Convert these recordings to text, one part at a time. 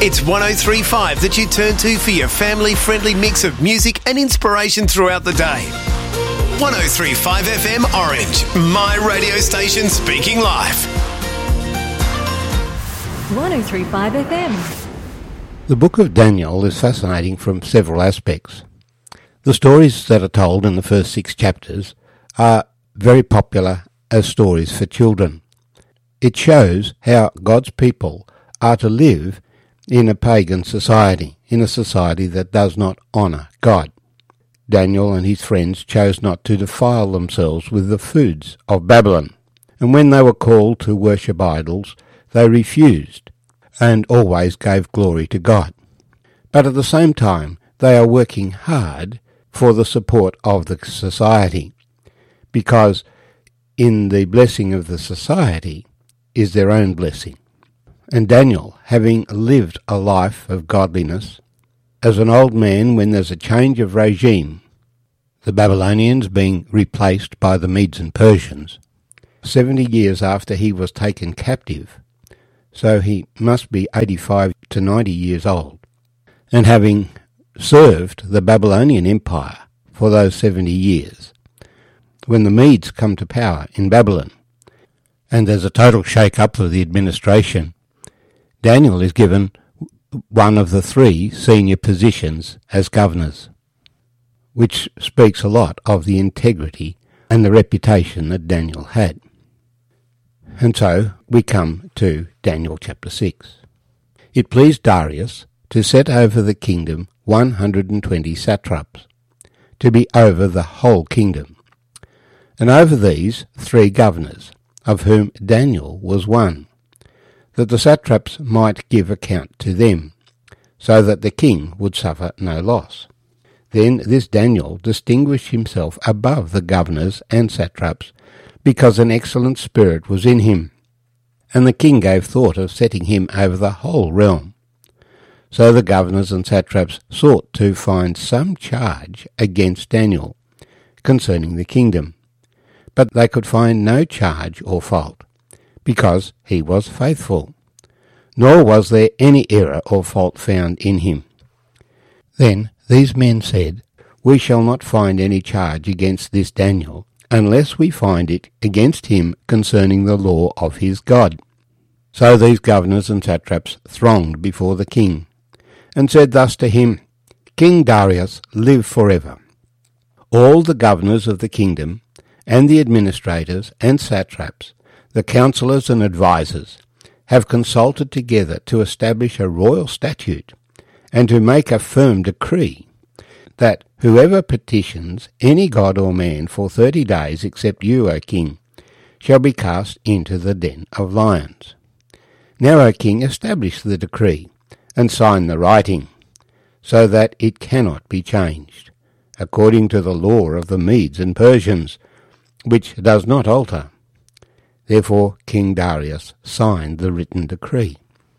It's 103.5 that you turn to for your family-friendly mix of music and inspiration throughout the day. 103.5 FM Orange, my radio station speaking live. 103.5 FM. The book of Daniel is fascinating from several aspects. The stories that are told in the first 6 chapters are very popular as stories for children. It shows how God's people are to live in a pagan society, in a society that does not honour God. Daniel and his friends chose not to defile themselves with the foods of Babylon, and when they were called to worship idols, they refused, and always gave glory to God. But at the same time, they are working hard for the support of the society, because in the blessing of the society is their own blessing. And Daniel, having lived a life of godliness, as an old man when there's a change of regime, the Babylonians being replaced by the Medes and Persians, 70 years after he was taken captive, so he must be 85 to 90 years old, and having served the Babylonian Empire for those 70 years, when the Medes come to power in Babylon, and there's a total shake-up of the administration, Daniel is given one of the 3 senior positions as governors, which speaks a lot of the integrity and the reputation that Daniel had. And so we come to Daniel chapter 6. It pleased Darius to set over the kingdom 120 satraps, to be over the whole kingdom, and over these 3 governors, of whom Daniel was one, that the satraps might give account to them, so that the king would suffer no loss. Then this Daniel distinguished himself above the governors and satraps, because an excellent spirit was in him, and the king gave thought of setting him over the whole realm. So the governors and satraps sought to find some charge against Daniel concerning the kingdom, but they could find no charge or fault, because he was faithful, nor was there any error or fault found in him. Then these men said, "We shall not find any charge against this Daniel, unless we find it against him concerning the law of his God." So these governors and satraps thronged before the king, and said thus to him, "King Darius, live forever. All the governors of the kingdom, and the administrators and satraps, the councillors and advisers, have consulted together to establish a royal statute, and to make a firm decree, that whoever petitions any god or man for 30 days except you, O king, shall be cast into the den of lions. Now, O king, establish the decree, and sign the writing, so that it cannot be changed, according to the law of the Medes and Persians, which does not alter." Therefore King Darius signed the written decree.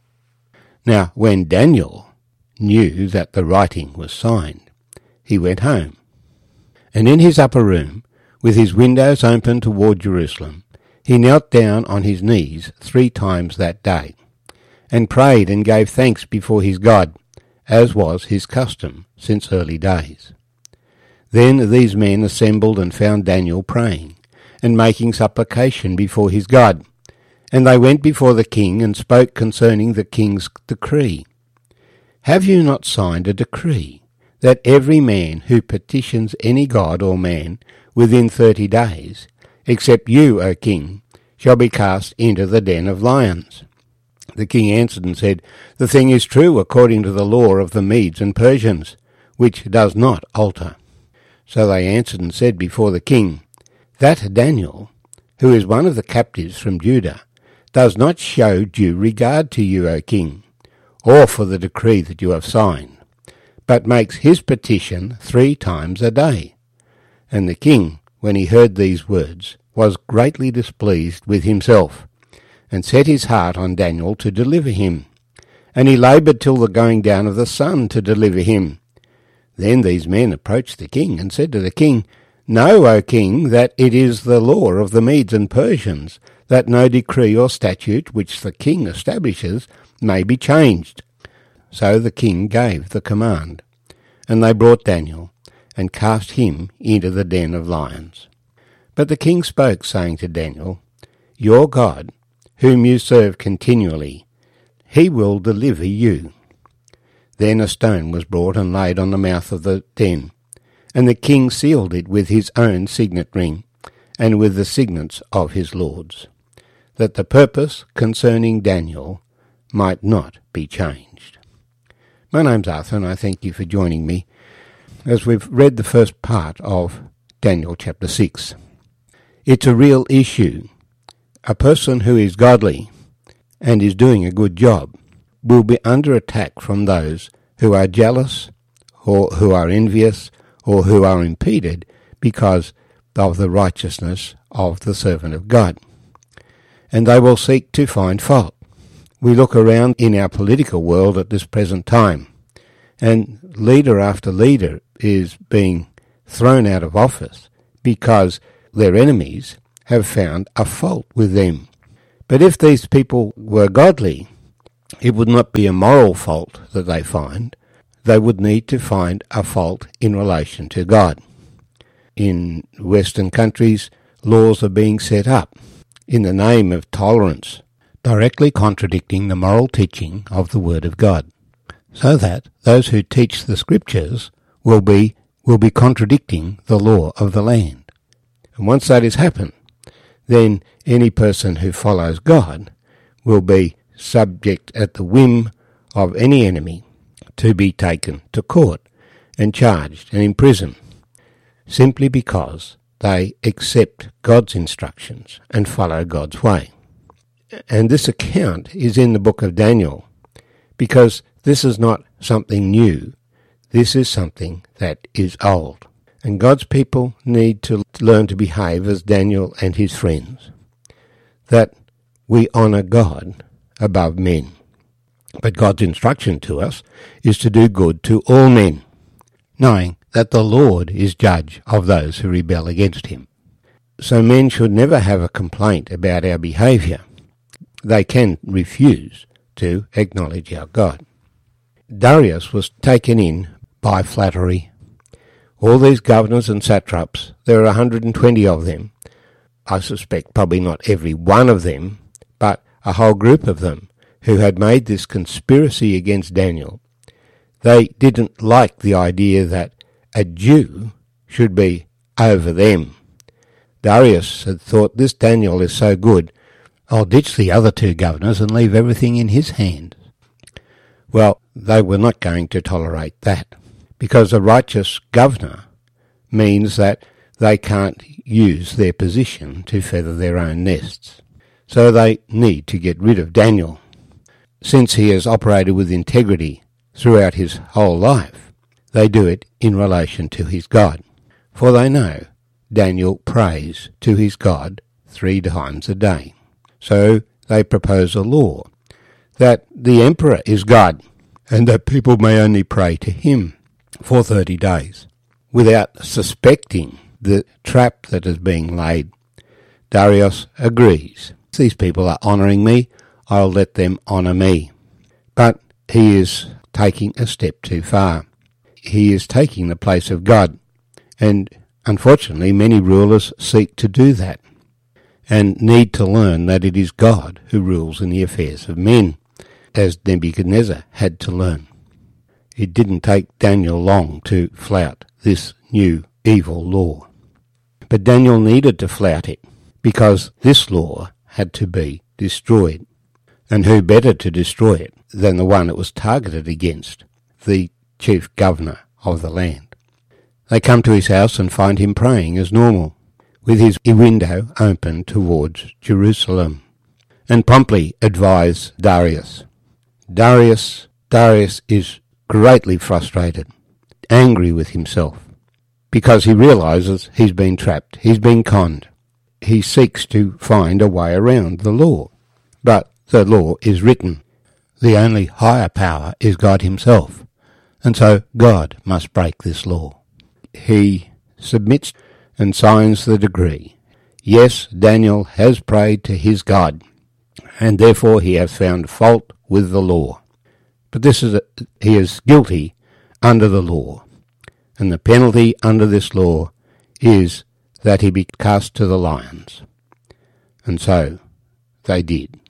Now when Daniel knew that the writing was signed, he went home, and in his upper room, with his windows open toward Jerusalem, he knelt down on his knees 3 times that day, and prayed and gave thanks before his God, as was his custom since early days. Then these men assembled and found Daniel praying, and making supplication before his God. And they went before the king, and spoke concerning the king's decree. "Have you not signed a decree, that every man who petitions any god or man within 30 days, except you, O king, shall be cast into the den of lions?" The king answered and said, "The thing is true according to the law of the Medes and Persians, which does not alter." So they answered and said before the king, "That Daniel, who is one of the captives from Judah, does not show due regard to you, O king, or for the decree that you have signed, but makes his petition 3 times a day." And the king, when he heard these words, was greatly displeased with himself, and set his heart on Daniel to deliver him. And he laboured till the going down of the sun to deliver him. Then these men approached the king, and said to the king, "Know, O king, that it is the law of the Medes and Persians, that no decree or statute which the king establishes may be changed, So the king gave the command, and they brought Daniel, and cast him into the den of lions. But the king spoke, saying to Daniel, Your God, whom you serve continually, he will deliver you. Then a stone was brought and laid on the mouth of the den, and the king sealed it with his own signet ring, and with the signets of his lords, that the purpose concerning Daniel might not be changed. My name's Arthur, and I thank you for joining me as we've read the first part of Daniel chapter 6. It's a real issue. A person who is godly and is doing a good job will be under attack from those who are jealous or who are envious or who are impeded because of the righteousness of the servant of God. And they will seek to find fault. We look around in our political world at this present time, and leader after leader is being thrown out of office because their enemies have found a fault with them. But if these people were godly, it would not be a moral fault that they find. They would need to find a fault in relation to God. In Western countries, laws are being set up in the name of tolerance, directly contradicting the moral teaching of the Word of God, so that those who teach the Scriptures will be contradicting the law of the land. And once that has happened, then any person who follows God will be subject at the whim of any enemy to be taken to court and charged and imprisoned, simply because they accept God's instructions and follow God's way. And this account is in the book of Daniel, because this is not something new. This is something that is old. And God's people need to learn to behave as Daniel and his friends, that we honour God above men. But God's instruction to us is to do good to all men, knowing that the Lord is judge of those who rebel against him. So men should never have a complaint about our behaviour. They can refuse to acknowledge our God. Darius was taken in by flattery. All these governors and satraps, there are 120 of them. I suspect probably not every one of them, but a whole group of them who had made this conspiracy against Daniel. They didn't like the idea that a Jew should be over them. Darius had thought, this Daniel is so good, I'll ditch the other two governors and leave everything in his hands. Well, they were not going to tolerate that, because a righteous governor means that they can't use their position to feather their own nests. So they need to get rid of Daniel. Since he has operated with integrity throughout his whole life, they do it in relation to his God. For they know Daniel prays to his God 3 times a day. So they propose a law that the emperor is God, and that people may only pray to him for 30 days, without suspecting the trap that is being laid. Darius agrees. These people are honouring me, I'll let them honour me. But he is taking a step too far. He is taking the place of God, and unfortunately many rulers seek to do that, and need to learn that it is God who rules in the affairs of men, as Nebuchadnezzar had to learn. It didn't take Daniel long to flout this new evil law. But Daniel needed to flout it, because this law had to be destroyed. And who better to destroy it than the one it was targeted against, the chief governor of the land? They come to his house and find him praying as normal, with his window open towards Jerusalem, and promptly advise Darius. Darius is greatly frustrated, angry with himself, because he realizes he's been trapped, he's been conned. He seeks to find a way around the law, but the law is written. The only higher power is God himself, and so God must break this law. He submits and signs the decree. Yes, Daniel has prayed to his God, and therefore he has found fault with the law. But he is guilty under the law, and the penalty under this law is that he be cast to the lions. And so they did.